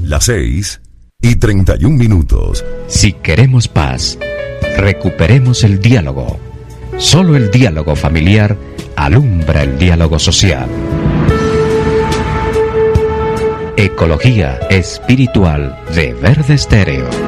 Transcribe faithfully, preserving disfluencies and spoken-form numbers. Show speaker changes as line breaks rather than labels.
Las seis y treinta y un minutos.
Si queremos paz, recuperemos el diálogo. Solo el diálogo familiar alumbra el diálogo social. Ecología espiritual de Verde Estéreo.